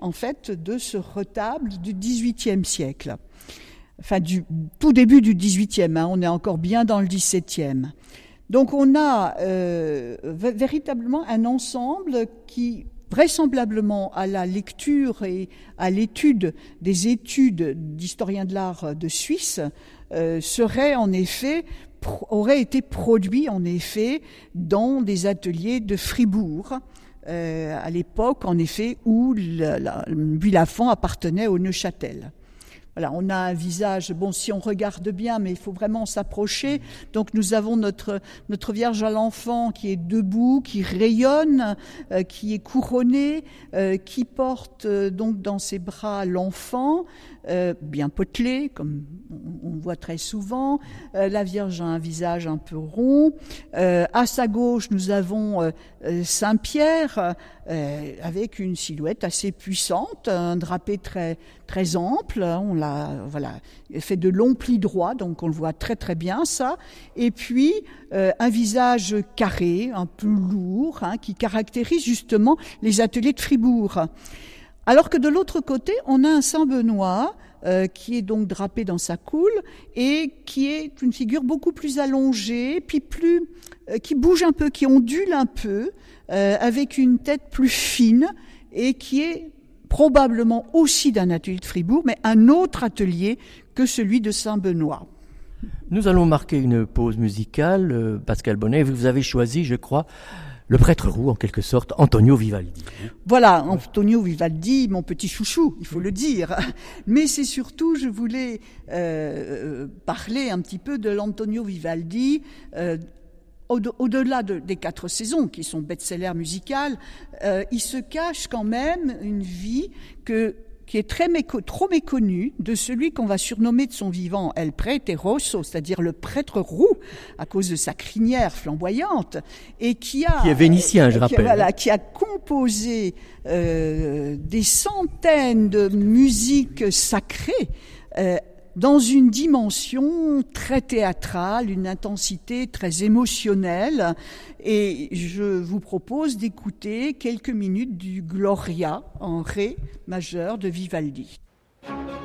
en fait de ce retable du XVIIIe siècle. Enfin, du tout début du XVIIIe, on est encore bien dans le XVIIe. Donc on a véritablement un ensemble qui, vraisemblablement à la lecture et à l'étude des études d'historiens de l'art de Suisse, aurait été produit en effet dans des ateliers de Fribourg, à l'époque en effet où Buylafont appartenait au Neuchâtel. Voilà, on a un visage, bon, si on regarde bien, mais il faut vraiment s'approcher. Donc nous avons notre Vierge à l'Enfant qui est debout, qui rayonne, qui est couronnée, qui porte donc dans ses bras l'enfant, bien potelé, comme on voit très souvent. La Vierge a un visage un peu rond. À sa gauche, nous avons Saint Pierre, avec une silhouette assez puissante, un drapé très très ample. On l'a fait de longs plis droits, donc on le voit très très bien ça. Et puis un visage carré, un peu lourd, qui caractérise justement les ateliers de Fribourg. Alors que de l'autre côté, on a un Saint Benoît qui est donc drapé dans sa coule et qui est une figure beaucoup plus allongée, puis qui bouge un peu, qui ondule un peu, avec une tête plus fine et qui est probablement aussi d'un atelier de Fribourg, mais un autre atelier que celui de Saint-Benoît. Nous allons marquer une pause musicale. Pascale Bonnet, vous avez choisi, je crois, le prêtre roux, en quelque sorte, Antonio Vivaldi. Voilà, Antonio Vivaldi, mon petit chouchou, il faut le dire. Mais c'est surtout, je voulais parler un petit peu de l'Antonio Vivaldi, au-delà des 4 saisons, qui sont best-sellers musicales, il se cache quand même une vie qui est trop méconnue de celui qu'on va surnommer de son vivant El Prete Rosso, c'est-à-dire le prêtre roux, à cause de sa crinière flamboyante, et qui est vénitien, je rappelle. Qui a composé des centaines de musiques sacrées, dans une dimension très théâtrale, une intensité très émotionnelle. Et je vous propose d'écouter quelques minutes du Gloria en Ré majeur de Vivaldi.